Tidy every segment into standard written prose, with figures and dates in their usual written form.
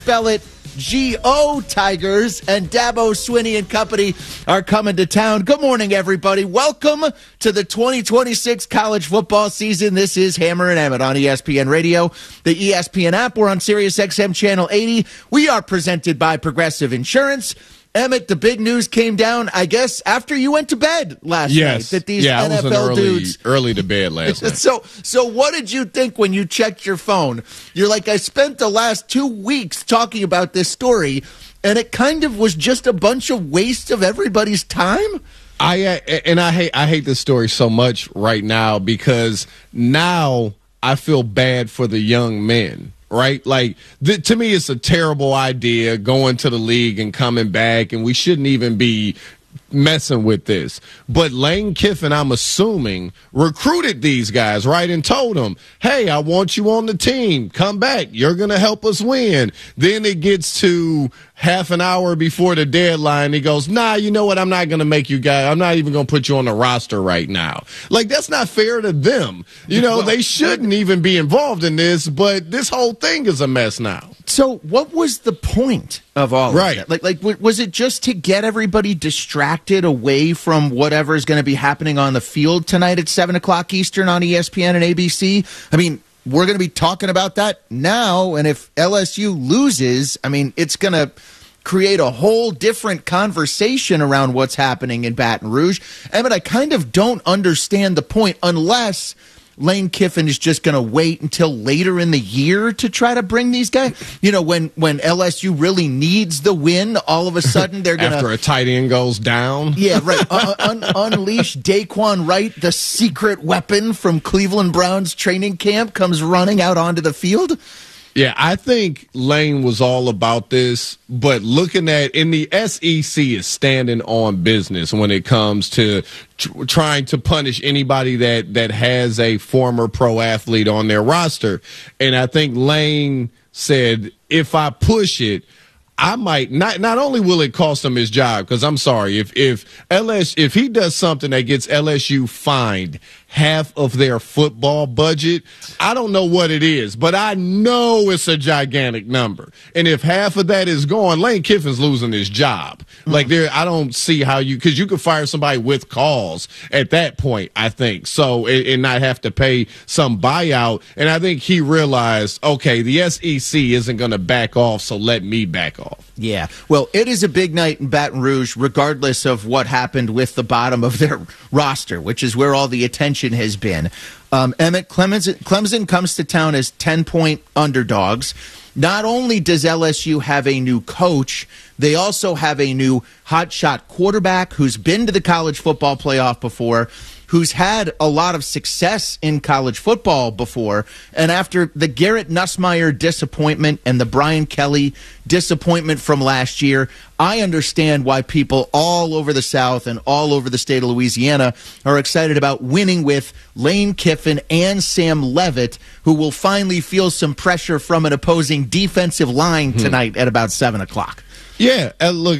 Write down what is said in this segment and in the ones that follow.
Spell it G-O Tigers, and Dabo Swinney and company are coming to town. Good morning, everybody. Welcome to the 2026 college football season. This is Hammer and Emmett on ESPN Radio, the ESPN app. We're on Sirius XM Channel 80. We are presented by Progressive Insurance. Emmett, the big news came down, I guess, after you went to bed last night. That these NFL dudes early to bed last night. So what did you think when you checked your phone? You're like, I spent the last 2 weeks talking about this story, and it kind of was just a bunch of waste of everybody's time? I hate this story so much right now because now I feel bad for the young men. Right? Like, to me, it's a terrible idea going to the league and coming back, and we shouldn't even be messing with this. But Lane Kiffin, I'm assuming, recruited these guys, right, and told them, hey, I want you on the team. Come back. You're going to help us win. Then it gets to half an hour before the deadline. He goes, nah, you know what? I'm not going to make you guys. I'm not even going to put you on the roster right now. Like, that's not fair to them. You know, they shouldn't even be involved in this, but this whole thing is a mess now. So what was the point of all of that? Like, was it just to get everybody distracted away from whatever is going to be happening on the field tonight at 7 o'clock Eastern on ESPN and ABC? I mean, we're going to be talking about that now, and if LSU loses, I mean, it's going to create a whole different conversation around what's happening in Baton Rouge. Emmett, I kind of don't understand the point unless Lane Kiffin is just going to wait until later in the year to try to bring these guys. You know, when LSU really needs the win, all of a sudden they're going to... After a tight end goes down. Yeah, right. Unleash Daquan Wright, the secret weapon from Cleveland Browns training camp, comes running out onto the field. Yeah, I think Lane was all about this, but looking at, in the SEC is standing on business when it comes to trying to punish anybody that has a former pro athlete on their roster. And I think Lane said, if I push it, I might not only will it cost him his job, because I'm sorry, if he does something that gets LSU fined half of their football budget, I don't know what it is, but I know it's a gigantic number. And if half of that is gone, Lane Kiffin's losing his job. Like, I don't see how because you could fire somebody with cause at that point, I think. So, and not have to pay some buyout. And I think he realized, okay, the SEC isn't going to back off, so let me back off. Yeah. Well, it is a big night in Baton Rouge, regardless of what happened with the bottom of their roster, which is where all the attention has been. Emmett, Clemson comes to town as 10-point underdogs. Not only does LSU have a new coach, they also have a new hotshot quarterback who's been to the college football playoff before, who's had a lot of success in college football before. And after the Garrett Nussmeier disappointment and the Brian Kelly disappointment from last year, I understand why people all over the South and all over the state of Louisiana are excited about winning with Lane Kiffin and Sam Leavitt, who will finally feel some pressure from an opposing defensive line tonight at about 7 o'clock. Yeah, look,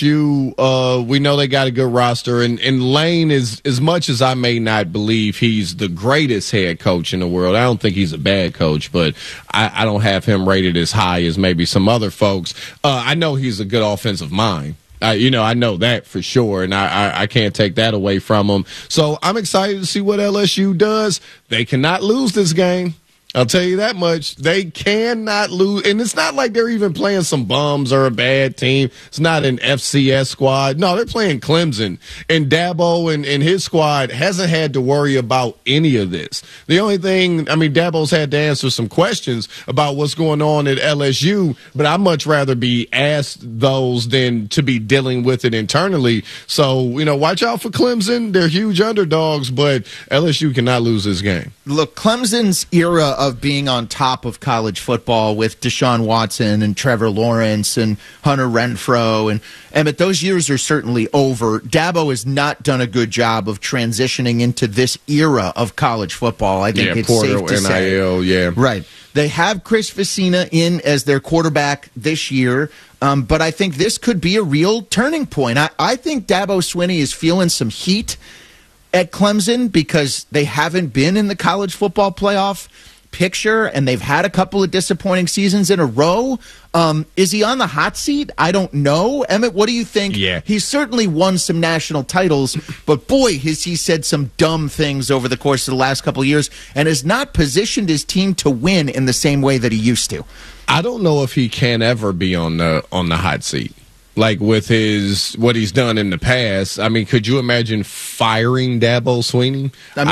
LSU, we know they got a good roster, and Lane is, as much as I may not believe he's the greatest head coach in the world, I don't think he's a bad coach, but I don't have him rated as high as maybe some other folks. I know he's a good offensive mind. I know that for sure, and I can't take that away from him. So I'm excited to see what LSU does. They cannot lose this game. I'll tell you that much. They cannot lose. And it's not like they're even playing some bums or a bad team. It's not an FCS squad. No, they're playing Clemson. And Dabo and his squad hasn't had to worry about any of this. The only thing, Dabo's had to answer some questions about what's going on at LSU, but I'd much rather be asked those than to be dealing with it internally. So, watch out for Clemson. They're huge underdogs, but LSU cannot lose this game. Look, Clemson's era of being on top of college football with Deshaun Watson and Trevor Lawrence and Hunter Renfrow and Emmett, those years are certainly over. Dabo has not done a good job of transitioning into this era of college football. I think it's Porter, safe to say. NIL, yeah. Right. They have Chris Vecina in as their quarterback this year, but I think this could be a real turning point. I think Dabo Swinney is feeling some heat at Clemson because they haven't been in the college football playoff. picture, and they've had a couple of disappointing seasons in a row. Is he on the hot seat? I don't know. Emmett, what do you think? Yeah. He's certainly won some national titles, but boy, has he said some dumb things over the course of the last couple of years and has not positioned his team to win in the same way that he used to. I don't know if he can ever be on the hot seat. Like with what he's done in the past. I mean, could you imagine firing Dabo Swinney?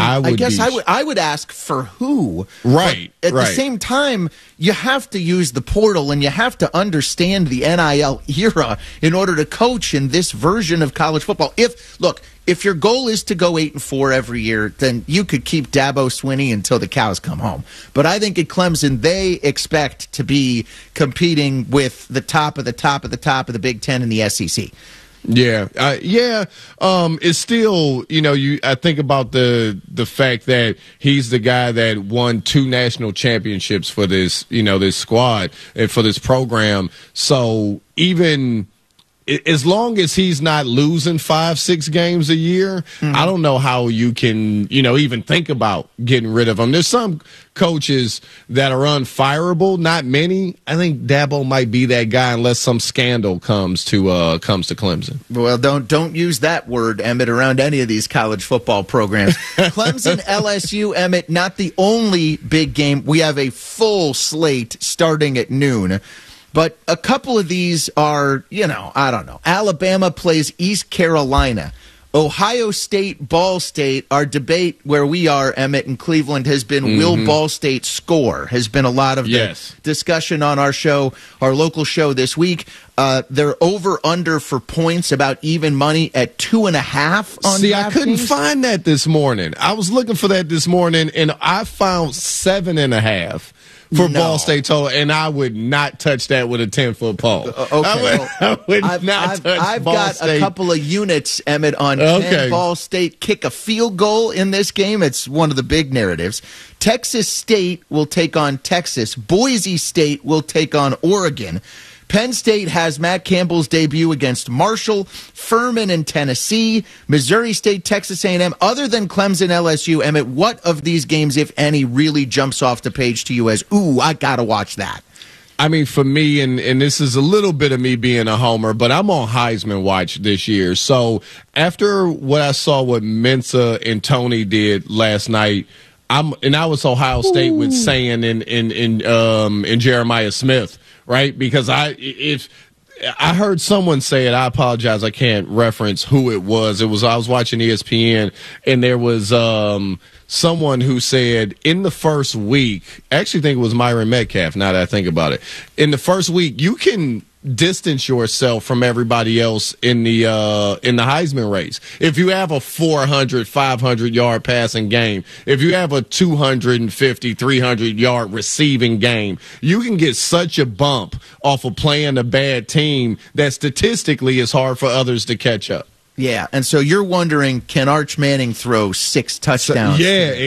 I would ask for who. Right. But at the same time, you have to use the portal and you have to understand the NIL era in order to coach in this version of college football. If your goal is to go 8-4 every year, then you could keep Dabo Swinney until the cows come home. But I think at Clemson, they expect to be competing with the top of the top of the top of the Big Ten and the SEC. Yeah. It's still, I think about the fact that he's the guy that won 2 national championships for this, this squad and for this program. So even as long as he's not losing 5-6 games a year, I don't know how you can, even think about getting rid of him. There's some coaches that are unfireable, not many. I think Dabo might be that guy unless some scandal comes to Clemson. Well, don't use that word, Emmett, around any of these college football programs. Clemson, LSU, Emmett, not the only big game. We have a full slate starting at noon. But a couple of these are, I don't know. Alabama plays East Carolina. Ohio State, Ball State. Our debate where we are, Emmett, in Cleveland, has been will Ball State score? Has been a lot of the discussion on our show, our local show this week. They're over-under for points, about even money at 2.5 on See, I couldn't find that this morning. I was looking for that this morning, and I found 7.5. For Ball State total, and I would not touch that with a 10-foot pole. Okay, I've got a couple of units, Emmett, on can Ball State kick a field goal in this game. It's one of the big narratives. Texas State will take on Texas. Boise State will take on Oregon. Penn State has Matt Campbell's debut against Marshall, Furman and Tennessee, Missouri State, Texas A&M. Other than Clemson, LSU, Emmett, what of these games, if any, really jumps off the page to you as, ooh, I got to watch that? I mean, for me, and this is a little bit of me being a homer, but I'm on Heisman watch this year. So after what I saw what Mensa and Tony did last night, I was Ohio State with saying in Jeremiah Smith. Right, because if I heard someone say it, I apologize. I can't reference who it was. I was watching ESPN, and there was someone who said in the first week. I actually think it was Myron Metcalf. Now that I think about it, in the first week, you can distance yourself from everybody else in the Heisman race. If you have a 400, 500-yard passing game, if you have a 250, 300-yard receiving game, you can get such a bump off of playing a bad team that statistically is hard for others to catch up. Yeah, and so you're wondering, can Arch Manning throw 6 touchdowns?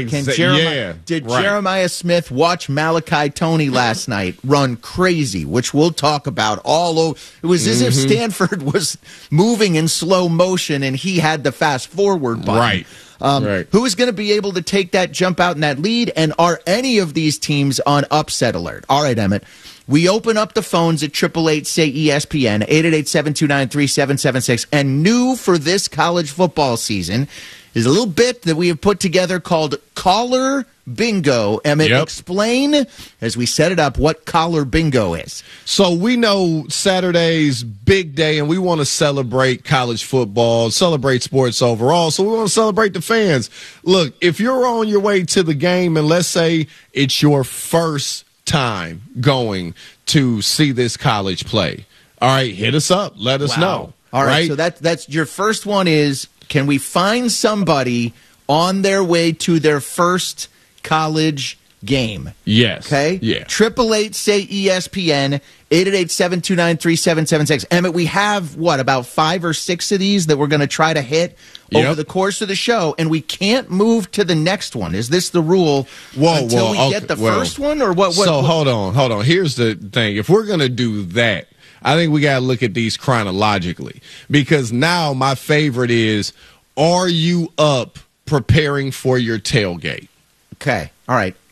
Did Jeremiah Smith watch Malachi Toney last night run crazy, which we'll talk about all over? It was as if Stanford was moving in slow motion and he had the fast forward button. Right. Who is going to be able to take that jump out in that lead? And are any of these teams on upset alert? All right, Emmett. We open up the phones at 888-SAY-ESPN, 888-729-3776. And new for this college football season is a little bit that we have put together called Caller Bingo. Emmett, explain, as we set it up, what Caller Bingo is. So we know Saturday's big day, and we want to celebrate college football, celebrate sports overall. So we want to celebrate the fans. Look, if you're on your way to the game, and let's say it's your first time going to see this college play, all right, hit us up. Let us know. All right, so that's your first one is, can we find somebody on their way to their first college game? Yes. Okay? Yeah. 888-SAY-ESPN, 888-729-3776. Emmett, we have, about 5 or 6 of these that we're going to try to hit over the course of the show, and we can't move to the next one. Is this the rule until we get the first one? Or what? So hold on. Here's the thing. If we're going to do that, I think we got to look at these chronologically, because now my favorite is, are you up preparing for your tailgate? Okay. All right.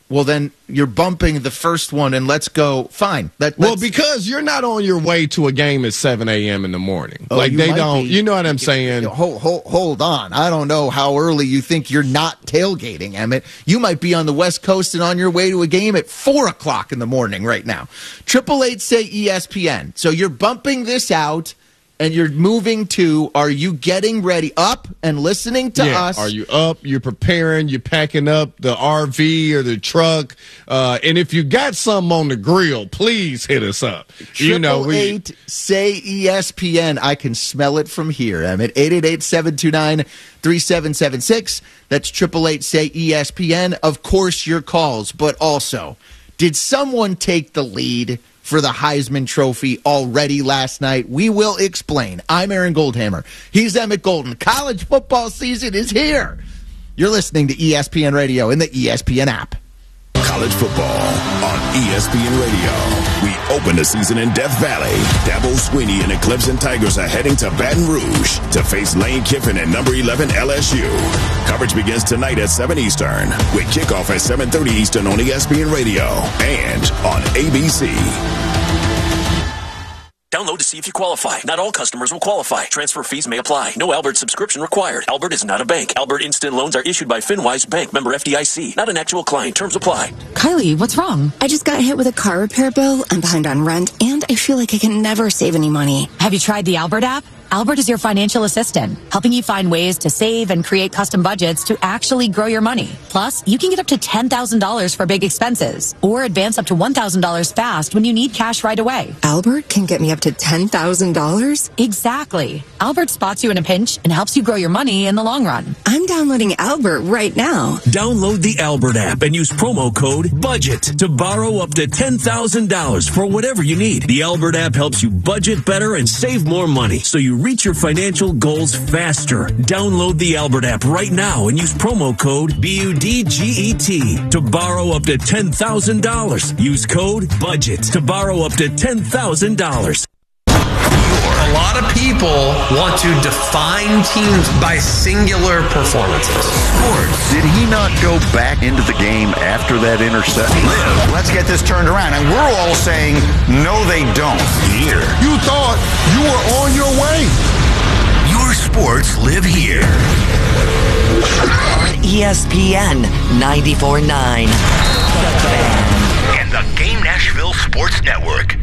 well, then you're bumping the first one, and let's go. Fine. Because you're not on your way to a game at 7 a.m. in the morning. Oh, they don't. You know what I'm saying? Hold on. I don't know how early you think you're not tailgating, Emmett. You might be on the West Coast and on your way to a game at 4 o'clock in the morning right now. 888 say ESPN. So you're bumping this out. And you're moving to, are you getting ready up and listening to us? Are you up? You're preparing, you're packing up the RV or the truck. And if you got something on the grill, please hit us up. 888 say ESPN. I can smell it from here. I'm at 888-729-3776. That's 888 say ESPN. Of course, your calls, but also, did someone take the lead for the Heisman Trophy already last night? We will explain. I'm Aaron Goldhammer. He's Emmett Golden. College football season is here. You're listening to ESPN Radio in the ESPN app. College football on ESPN Radio. We open the season in Death Valley. Dabo Swinney and the Clemson Tigers are heading to Baton Rouge to face Lane Kiffin and number 11 LSU. Coverage begins tonight at 7 Eastern with kickoff at 7:30 Eastern on ESPN Radio and on ABC. Download to see if you qualify. Not all customers will qualify. Transfer fees may apply. No Albert subscription required. Albert is not a bank. Albert Instant Loans are issued by FinWise Bank, member FDIC. Not an actual client. Terms apply. Kylie, what's wrong? I just got hit with a car repair bill. I'm behind on rent, and I feel like I can never save any money. Have you tried the Albert app? Albert is your financial assistant, helping you find ways to save and create custom budgets to actually grow your money. Plus, you can get up to $10,000 for big expenses or advance up to $1,000 fast when you need cash right away. Albert can get me up to $10,000? Exactly. Albert spots you in a pinch and helps you grow your money in the long run. I'm downloading Albert right now. Download the Albert app and use promo code BUDGET to borrow up to $10,000 for whatever you need. The Albert app helps you budget better and save more money, so you reach your financial goals faster. Download the Albert app right now and use promo code BUDGET to borrow up to $10,000. Use code BUDGET to borrow up to $10,000. A lot of people want to define teams by singular performances. Sports. Did he not go back into the game after that interception? Let's get this turned around. And we're all saying, no, they don't. Here. You thought you were on your way. Your sports live here. On ESPN 94.9. And the Game Nashville Sports Network.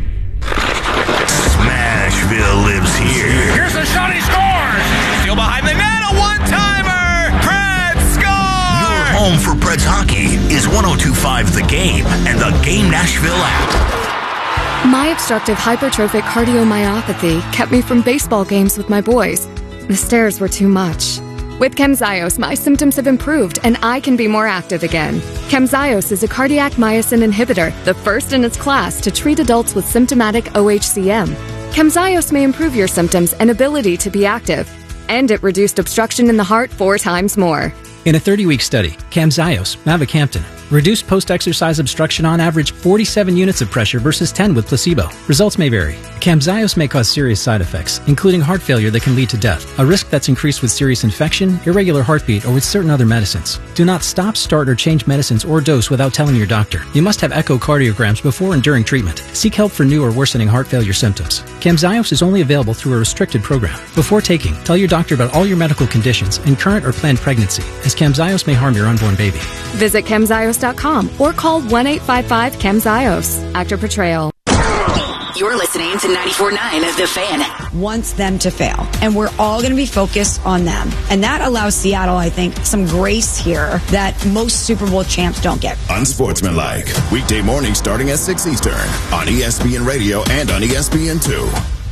Smashville lives here. Here's a shot, he scores! Steal behind the net, a one-timer! Preds score! Your home for Preds hockey is 102.5 The Game and the Game Nashville app. My obstructive hypertrophic cardiomyopathy kept me from baseball games with my boys. The stairs were too much. With Camzyos, my symptoms have improved and I can be more active again. Camzyos is a cardiac myosin inhibitor, the first in its class to treat adults with symptomatic OHCM. Camzyos may improve your symptoms and ability to be active, and it reduced obstruction in the heart 4 times more. In a 30-week study, Camzyos, mavacamten, reduced post-exercise obstruction on average 47 units of pressure versus 10 with placebo. Results may vary. Camzyos may cause serious side effects, including heart failure that can lead to death, a risk that's increased with serious infection, irregular heartbeat, or with certain other medicines. Do not stop, start, or change medicines or dose without telling your doctor. You must have echocardiograms before and during treatment. Seek help for new or worsening heart failure symptoms. Camzyos is only available through a restricted program. Before taking, tell your doctor about all your medical conditions and current or planned pregnancy, as Camzyos may harm your unborn baby. Visit Camzyos.com or call 1-855-CAMZYOS. Actor portrayal. You're listening to 94.9 The Fan. Wants them to fail, and we're all going to be focused on them. And that allows Seattle, I think, some grace here that most Super Bowl champs don't get. Unsportsmanlike. Weekday mornings starting at 6 Eastern on ESPN Radio and on ESPN2.